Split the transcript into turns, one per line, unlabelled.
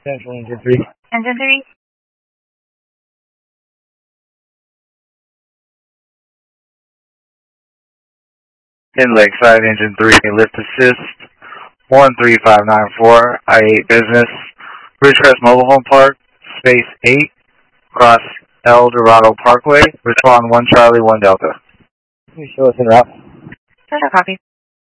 Central Engine 3.
Engine 3.
In Lakeside, Engine 3, lift assist, 13594, I-8 business, Ridgecrest Mobile Home Park, space 8, across El Dorado Parkway, respond 1 Charlie 1 Delta.
Please show us en route.
Sure, copy.